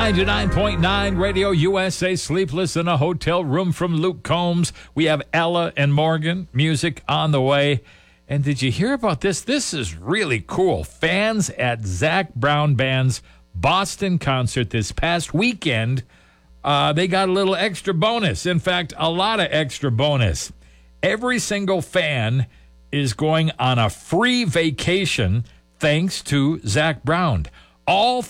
99.9 Radio USA, Sleepless in a Hotel Room from Luke Combs. We have Ella and Morgan, music on the way. And did you hear about this? This is really cool. Fans at Zac Brown Band's Boston concert this past weekend, they got a little extra bonus. In fact, a lot of extra bonus. Every single fan is going on a free vacation thanks to Zac Brown. All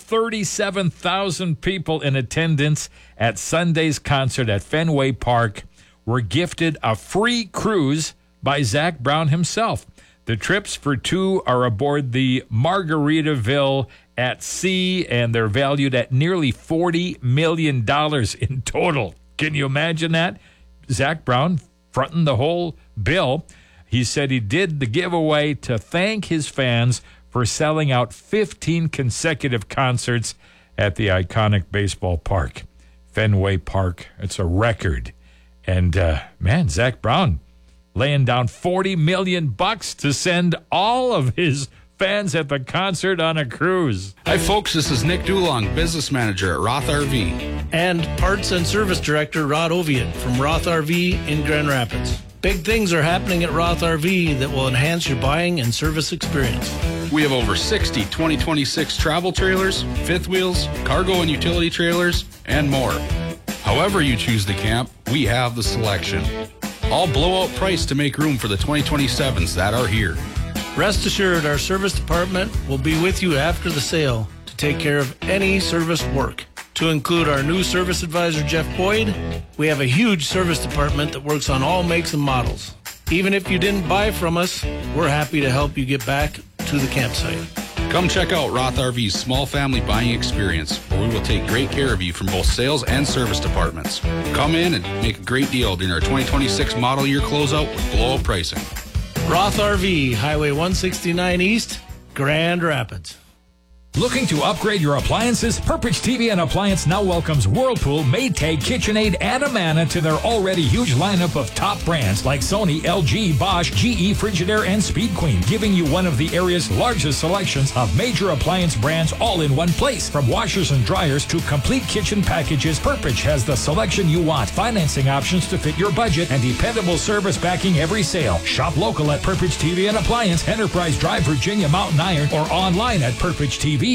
37,000 people in attendance at Sunday's concert at Fenway Park were gifted a free cruise by Zac Brown himself. The trips for two are aboard the Margaritaville at Sea, and they're valued at nearly $40 million in total. Can you imagine that? Zac Brown fronting the whole bill. He said he did the giveaway to thank his fans for selling out 15 consecutive concerts at the iconic baseball park, Fenway Park. It's a record. And, man, Zac Brown laying down $40 million to send all of his fans at the concert on a cruise. Hi, folks. This is Nick Dulong, business manager at Roth RV. And parts and service director Rod Oviatt from Roth RV in Grand Rapids. Big things are happening at Roth RV that will enhance your buying and service experience. We have over 60 2026 travel trailers, fifth wheels, cargo and utility trailers, and more. However you choose to camp, we have the selection. All blowout price to make room for the 2027s that are here. Rest assured, our service department will be with you after the sale to take care of any service work. To include our new service advisor, Jeff Boyd, we have a huge service department that works on all makes and models. Even if you didn't buy from us, we're happy to help you get back to the campsite. Come check out Roth RV's small family buying experience, where we will take great care of you from both sales and service departments. Come in and make a great deal during our 2026 model year closeout with blowout pricing. Roth RV, Highway 169 East, Grand Rapids. Looking to upgrade your appliances? Purpich TV and Appliance now welcomes Whirlpool, Maytag, KitchenAid, and Amana to their already huge lineup of top brands like Sony, LG, Bosch, GE, Frigidaire, and Speed Queen, giving you one of the area's largest selections of major appliance brands all in one place. From washers and dryers to complete kitchen packages, Purpich has the selection you want, financing options to fit your budget, and dependable service backing every sale. Shop local at Purpich TV and Appliance, Enterprise Drive, Virginia, Mountain Iron, or online at purpichtv.com.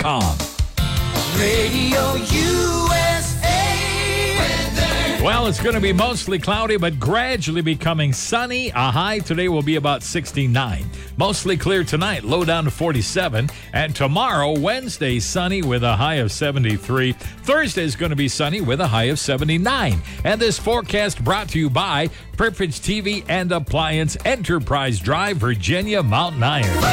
Radio USA weather. Well, it's going to be mostly cloudy, but gradually becoming sunny. A high today will be about 69. Mostly clear tonight, low down to 47. And tomorrow, Wednesday, sunny with a high of 73. Thursday is going to be sunny with a high of 79. And this forecast brought to you by Purpich TV and Appliance, Enterprise Drive, Virginia, Mountain Iron.